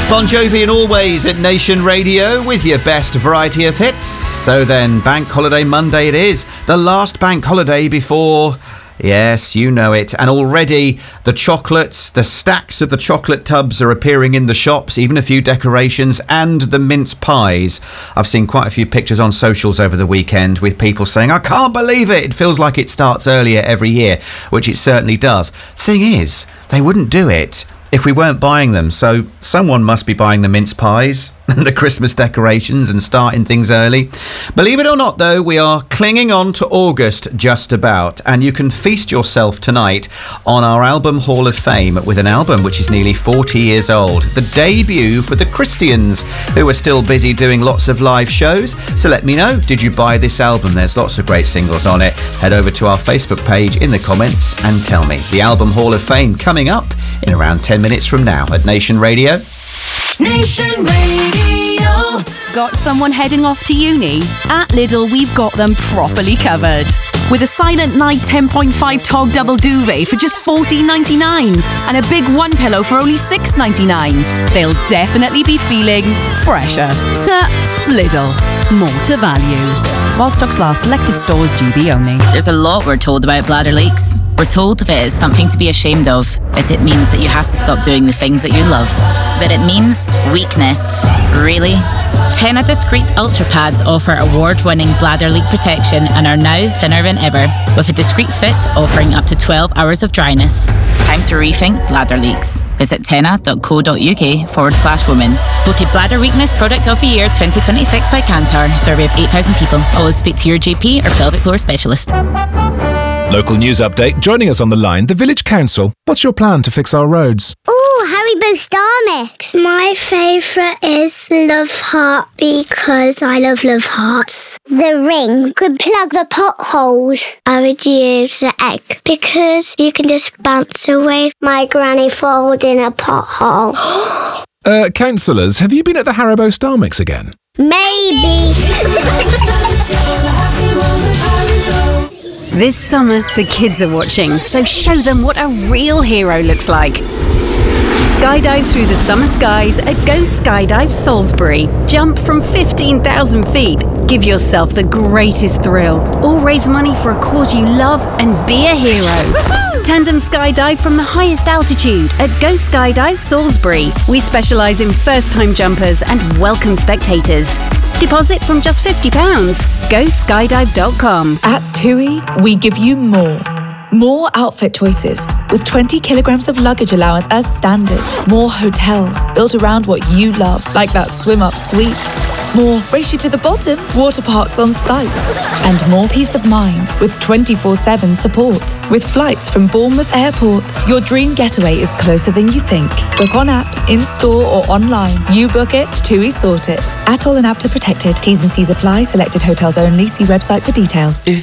Bon Jovi and Always at Nation Radio with your best variety of hits. So then, Bank Holiday Monday it is. The last bank holiday before... Yes, you know it. And already the chocolates, the stacks of the chocolate tubs are appearing in the shops, even a few decorations, and the mince pies. I've seen quite a few pictures on socials over the weekend with people saying, I can't believe it. It feels like it starts earlier every year, which it certainly does. Thing is, they wouldn't do it if we weren't buying them. So someone must be buying the mince pies and the Christmas decorations and starting things early. Believe it or not, though, we are clinging on to August just about, and you can feast yourself tonight on our Album Hall of Fame with an album which is nearly 40 years old. The debut for the Christians, who are still busy doing lots of live shows. So let me know, did you buy this album? There's lots of great singles on it. Head over to our Facebook page in the comments and tell me. The Album Hall of Fame coming up in around 10 minutes from now at Nation Radio. Nation Radio. Got someone heading off to uni? At Lidl, we've got them properly covered. With a Silent Night 10.5 Tog double duvet for just $14.99 and a big one pillow for only $6.99. They'll definitely be feeling fresher. Lidl, more to value. While stocks last, selected stores GB only. There's a lot we're told about bladder leaks. We're told that it is something to be ashamed of, but it means that you have to stop doing the things that you love. But it means weakness. Really? Tena Discreet Ultra Pads offer award-winning bladder leak protection and are now thinner than ever, with a discreet fit offering up to 12 hours of dryness. It's time to rethink bladder leaks. Visit tena.co.uk/women. Voted Bladder Weakness Product of the Year 2026 by Kantar. Survey of 8,000 people. Always speak to your GP or pelvic floor specialist. Local news update. Joining us on the line, the Village Council. What's your plan to fix our roads? Ooh, Haribo Star Mix. My favourite is Love Heart because I love hearts. The ring could plug the potholes. I would use the egg because you can just bounce away my granny falls in a pothole. Councillors, have you been at the Haribo Star Mix again? Maybe. This summer, the kids are watching, so show them what a real hero looks like. Skydive through the summer skies at Go Skydive Salisbury. Jump from 15,000 feet. Give yourself the greatest thrill. Or raise money for a cause you love and be a hero. Tandem skydive from the highest altitude at Go Skydive Salisbury. We specialise in first-time jumpers and welcome spectators. Deposit from just £50. GoSkydive.com. At TUI, we give you more. More outfit choices with 20 kilograms of luggage allowance as standard. More hotels built around what you love, like that swim-up suite. More race you to the bottom water parks on site. And more peace of mind with 24/7 support. With flights from Bournemouth Airport. Your dream getaway is closer than you think. Book on app, in-store or online. You book it, TUI sort it. Atoll and APTA protected. T's and C's apply. Selected hotels only. See website for details.